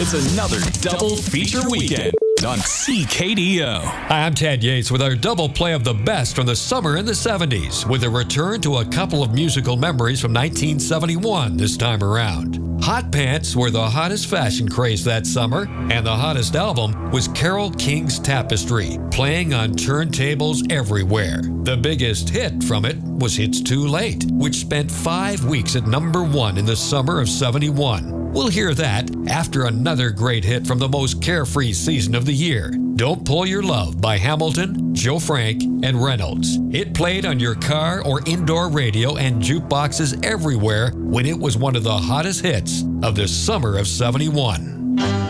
It's another double feature weekend on CKDO. Hi, I'm Ted Yates with our double play of the best from the summer in the 70s, with a return to a couple of musical memories from 1971 this time around. Hot pants were the hottest fashion craze that summer, and the hottest album was Carole King's Tapestry, playing on turntables everywhere. The biggest hit from it was It's Too Late, which spent 5 weeks at #1 in the summer of 71. We'll hear that after another great hit from the most carefree season of the year, Don't Pull Your Love by Hamilton, Joe Frank, and Reynolds. It played on your car or indoor radio and jukeboxes everywhere when it was one of the hottest hits of the summer of 71.